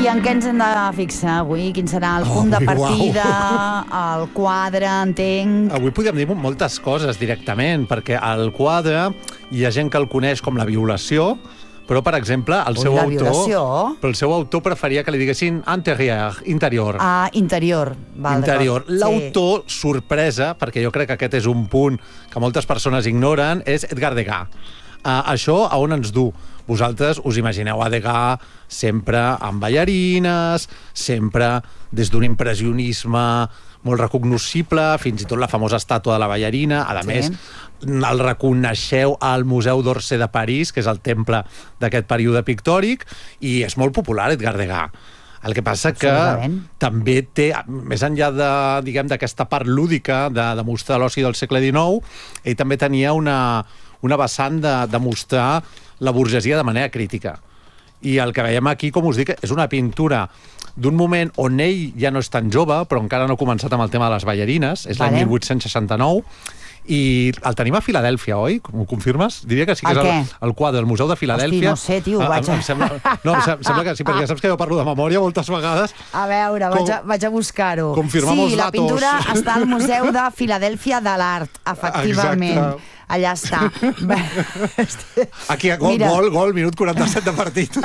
I en què ens hem de fixar avui? Quin serà el punt de partida, el quadre, entenc? Avui podríem dir moltes coses directament, perquè el quadre hi ha gent que el coneix com la violació, però, per exemple, el seu autor preferia que li diguessin interior. Ah, interior. Interior. L'autor, sorpresa, perquè jo crec que aquest és un punt que moltes persones ignoren, és Edgar Degas. Això a on ens du? Vosaltres us imagineu a Degas sempre amb ballarines, sempre des d'un impressionisme molt recognoscible, fins i tot la famosa estàtua de la ballarina. A més, el reconeixeu al Museu d'Orsay de París, que és el temple d'aquest període pictòric, i és molt popular Edgar Degas. El que passa que també té, més enllà d'aquesta part lúdica de mostrar l'oci del segle XIX, ell també tenia una vessant de mostrar la burgesia de manera crítica. I el que veiem aquí, com us dic, és una pintura d'un moment on ell ja no és tan jove, però encara no ha començat amb el tema de les ballarines, és l'any 1869, i el tenim a Filadèlfia, oi? M'ho confirmes? Diria que sí que és el quadre del Museu de Filadèlfia. Hosti, no sé, tio, em sembla que sí, perquè saps que jo parlo de memòria moltes vegades. A veure, vaig a buscar-ho. Confirmamos datos. Sí, la pintura està al Museu de Filadèlfia de l'Art, efectivament. Exacte. Allà està. Aquí, gol, minut 47 de partit.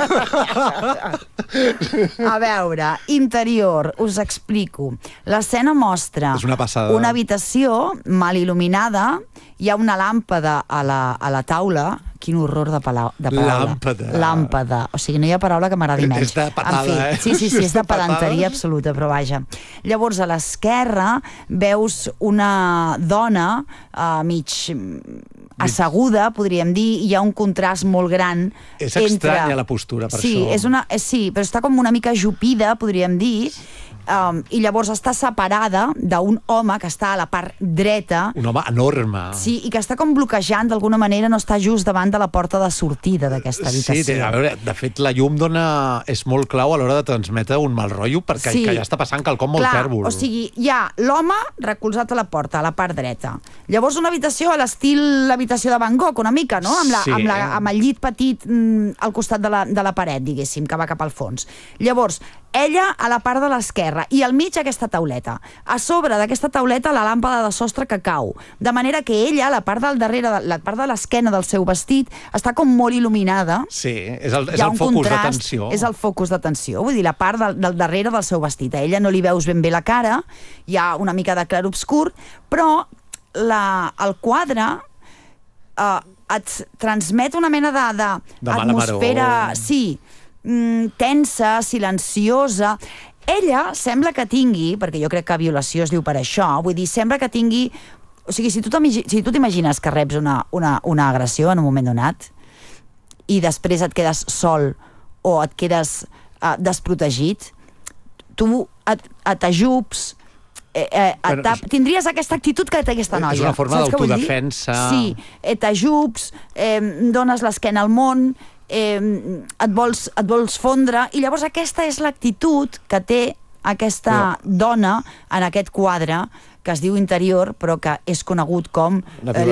A veure, interior, us explico. L'escena mostra una habitació mal il·luminada, hi ha una làmpada a la taula. Quin horror de paraula. Làmpada. O sigui, no hi ha paraula que m'agradi menys. És de patada, Sí, és de pedanteria absoluta, però vaja. Llavors, a l'esquerra veus una dona mig asseguda, podríem dir, i hi ha un contrast molt gran. És estranya la postura, per això. Sí, però està com una mica ajupida, podríem dir, i llavors està separada d'un home que està a la part dreta. Un home enorme. Sí, i que està com bloquejant, d'alguna manera, no està just davant de la porta de sortida d'aquesta habitació. Sí, a veure, de fet, la llum és molt clau a l'hora de transmetre un mal rotllo, perquè ja està passant quelcom molt tèrbol. O sigui, hi ha l'home recolzat a la porta, a la part dreta. Llavors una habitació a l'estil l'habitació de Van Gogh, una mica, no? Amb el llit petit al costat de la paret, diguéssim, que va cap al fons. Llavors, ella a la part de l'esquerra i al mig aquesta tauleta. A sobre d'aquesta tauleta la làmpada de sostre que cau. De manera que ella, la part del darrere, la part de l'esquena del seu vestit, està com molt il·luminada. Sí, és el focus d'atenció. És el focus d'atenció. Vull dir, la part del darrere del seu vestit. A ella no li veus ben bé la cara, hi ha una mica de clarobscur, però el quadre et transmet una mena d'atmosfera... Sí, tensa, silenciosa. Ella sembla que tingui, perquè jo crec que violació es diu per això, vull dir, sembla que tingui... O sigui, si tu t'imagines que reps una agressió en un moment donat i després et quedes sol o et quedes desprotegit, tu t'ajups, tindries aquesta actitud que té aquesta noia. És una forma d'autodefensa. Sí, t'ajups, dones l'esquena al món, et vols fondre, i llavors aquesta és l'actitud que té aquesta dona en aquest quadre que es diu Interior, però que és conegut com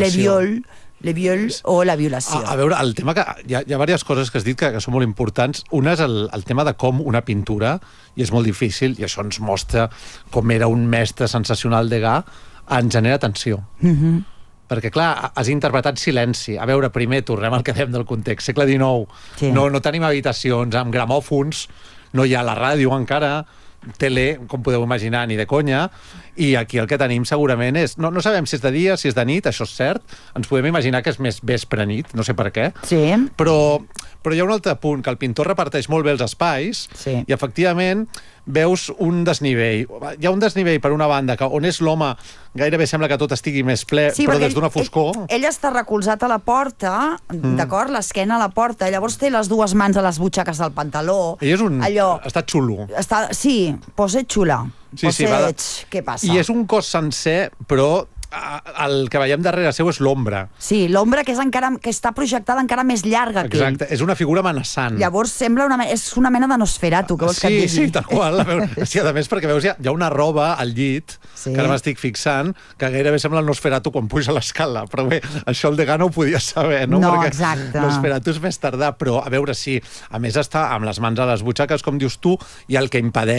le viol o la violació. A veure, el tema que hi ha diverses coses que has dit que són molt importants. Una és el tema de com una pintura, i és molt difícil, i això ens mostra com era un mestre sensacional Degas, ens genera tensió. Perquè, clar, has interpretat silenci. A veure, primer, tornem al que dèiem del context. Segle XIX, no tenim habitacions amb gramòfons, no hi ha la ràdio encara, tele, com podeu imaginar, ni de conya, i aquí el que tenim segurament és... No sabem si és de dia, si és de nit, això és cert, ens podem imaginar que és més vespre-nit, no sé per què, però hi ha un altre punt, que el pintor reparteix molt bé els espais, i efectivament veus un desnivell. Hi ha un desnivell per una banda, on és l'home, gairebé sembla que tot estigui més ple, però des d'una foscor. Ell està recolzat a la porta, d'acord? L'esquena a la porta, llavors té les dues mans a les butxaques del pantaló. Ell està xulo. Sí, poset xula. Poset, què passa? I és un cos sencer, però el que veiem darrere seu és l'ombra. Sí, l'ombra que està projectada encara més llarga que ell. Exacte, és una figura amenaçant. Llavors sembla és una mena de Nosferatu, que vols que et digui? Sí, tal qual. Sí, a més, perquè veus, hi ha una roba al llit, que ara m'estic fixant, que gairebé sembla el Nosferatu quan puja l'escala, però bé, això el Degas no ho podia saber, no? No, perquè exacte. Nosferatu és més tardà, però a veure si, a més està amb les mans a les butxaques, com dius tu, i el que impedeix